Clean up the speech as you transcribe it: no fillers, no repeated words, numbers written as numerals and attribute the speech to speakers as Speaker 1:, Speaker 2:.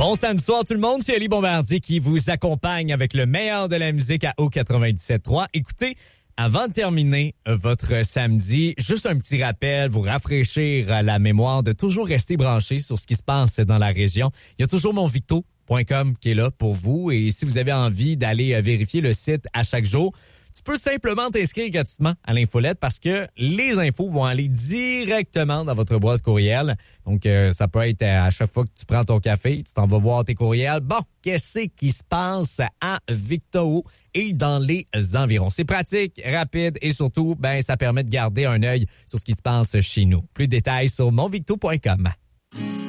Speaker 1: Bon samedi soir tout le monde, c'est Ali Bombardier qui vous accompagne avec le meilleur de la musique à O97.3. Écoutez, avant de terminer votre samedi, juste un petit rappel, vous rafraîchir la mémoire de toujours rester branché sur ce qui se passe dans la région. Il y a toujours monvicto.com qui est là pour vous et si vous avez envie d'aller vérifier le site à chaque jour, tu peux simplement t'inscrire gratuitement à l'infolette parce que les infos vont aller directement dans votre boîte courriel. Donc, ça peut être à chaque fois que tu prends ton café, tu t'en vas voir tes courriels. Bon, qu'est-ce qui se passe à Victo et dans les environs? C'est pratique, rapide et surtout, ça permet de garder un œil sur ce qui se passe chez nous. Plus de détails sur monvicto.com.